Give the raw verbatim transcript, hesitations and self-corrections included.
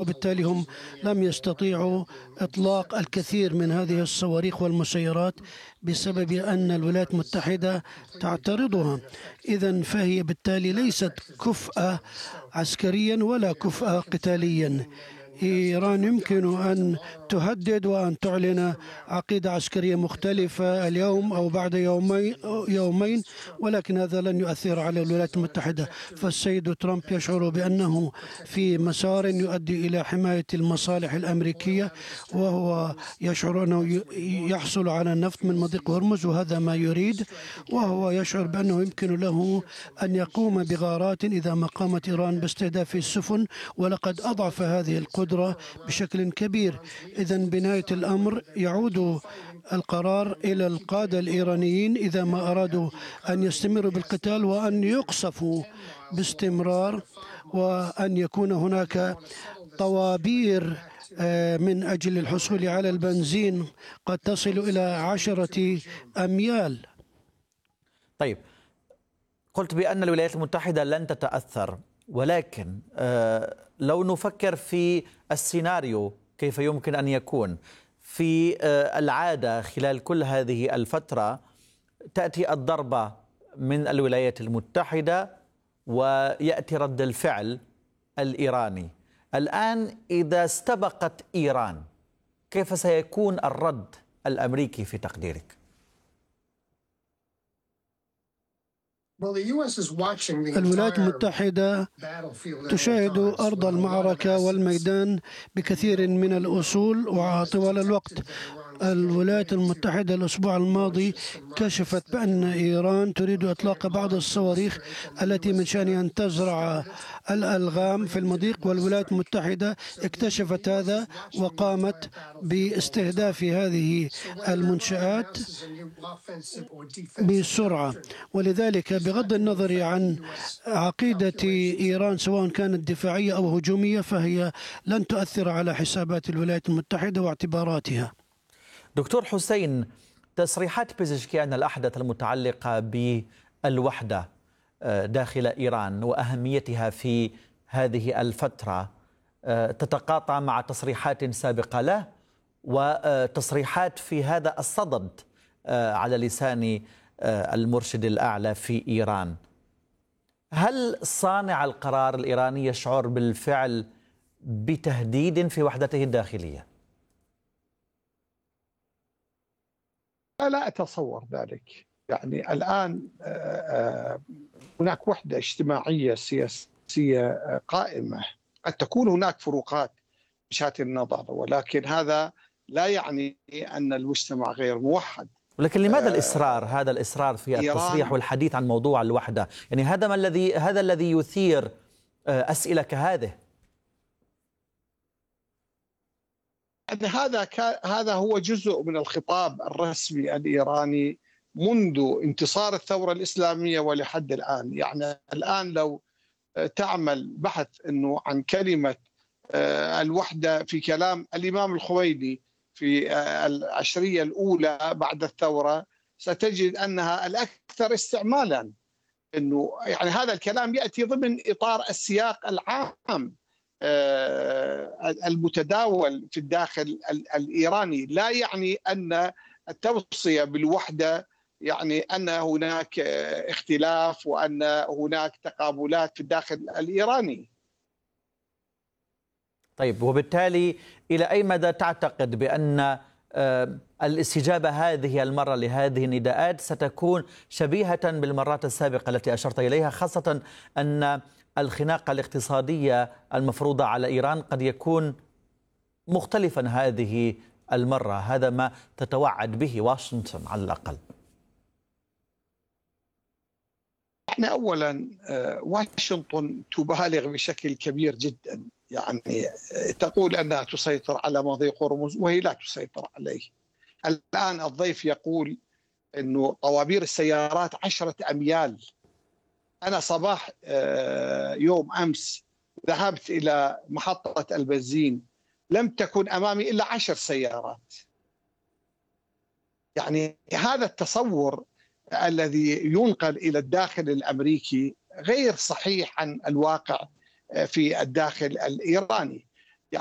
وبالتالي هم لم يستطيعوا إطلاق الكثير من هذه الصواريخ والمسيرات بسبب أن الولايات المتحدة تعترضها. إذن فهي بالتالي ليست كفءة عسكريا ولا كفءة قتاليا. إيران يمكن أن تهدد وأن تعلن عقيدة عسكرية مختلفة اليوم أو بعد يومين يومين ولكن هذا لن يؤثر على الولايات المتحدة. فالسيد ترامب يشعر بأنه في مسار يؤدي إلى حماية المصالح الأمريكية، وهو يشعر أنه يحصل على النفط من مضيق هرمز، وهذا ما يريد. وهو يشعر بأنه يمكن له أن يقوم بغارات إذا ما قامت إيران باستهداف السفن، ولقد أضعف هذه القدرة بشكل كبير. إذن بنهاية الأمر يعود القرار إلى القادة الإيرانيين إذا ما أرادوا أن يستمروا بالقتال وأن يقصفوا باستمرار، وأن يكون هناك طوابير من أجل الحصول على البنزين قد تصل إلى عشرة أميال. طيب، قلت بأن الولايات المتحدة لن تتأثر، ولكن لو نفكر في السيناريو كيف يمكن أن يكون في العادة خلال كل هذه الفترة، تأتي الضربة من الولايات المتحدة ويأتي رد الفعل الإيراني. الآن إذا استبقت إيران، كيف سيكون الرد الأمريكي في تقديرك؟ الولايات المتحدة تشاهد أرض المعركة والميدان بكثير من الأصول وطوال الوقت. الولايات المتحدة الأسبوع الماضي كشفت بأن إيران تريد إطلاق بعض الصواريخ التي من شأنها أن تزرع الألغام في المضيق، والولايات المتحدة اكتشفت هذا وقامت باستهداف هذه المنشآت بسرعة. ولذلك بغض النظر عن عقيدة إيران سواء كانت دفاعية أو هجومية، فهي لن تؤثر على حسابات الولايات المتحدة واعتباراتها. دكتور حسين، تصريحات بيزشكيان الأحدث المتعلقة بالوحدة داخل إيران وأهميتها في هذه الفترة تتقاطع مع تصريحات سابقة له وتصريحات في هذا الصدد على لسان المرشد الأعلى في إيران. هل صانع القرار الإيراني يشعر بالفعل بتهديد في وحدته الداخلية؟ لا أتصور ذلك. يعني الآن هناك وحدة اجتماعية سياسية قائمة. قد تكون هناك فروقات بشتى النظر، ولكن هذا لا يعني أن المجتمع غير موحد. ولكن لماذا الإصرار هذا الإصرار في التصريح والحديث عن موضوع الوحدة؟ يعني هذا ما الذي هذا الذي يثير أسئلة كهذه. أن هذا هذا هو جزء من الخطاب الرسمي الإيراني منذ انتصار الثورة الإسلامية ولحد الآن. يعني الآن لو تعمل بحث إنه عن كلمة الوحدة في كلام الإمام الخويني في العشرية الأولى بعد الثورة، ستجد أنها الأكثر استعمالا. إنه يعني هذا الكلام يأتي ضمن إطار السياق العام المتداول في الداخل الإيراني. لا يعني أن التوصية بالوحدة يعني أن هناك اختلاف وأن هناك تقابلات في الداخل الإيراني. طيب، وبالتالي إلى أي مدى تعتقد بأن الاستجابة هذه المرة لهذه النداءات ستكون شبيهة بالمرات السابقة التي أشرت إليها، خاصة أن الخناقة الاقتصادية المفروضة على إيران قد يكون مختلفا هذه المرة؟ هذا ما تتوعد به واشنطن على الأقل. احنا أولا واشنطن تبالغ بشكل كبير جدا. يعني تقول أنها تسيطر على مضيق هرمز وهي لا تسيطر عليه. الآن الضيف يقول أنه طوابير السيارات عشرة أميال. أنا صباح يوم أمس ذهبت إلى محطة البنزين، لم تكن أمامي إلا عشر سيارات. يعني هذا التصور الذي ينقل إلى الداخل الأمريكي غير صحيح عن الواقع في الداخل الإيراني.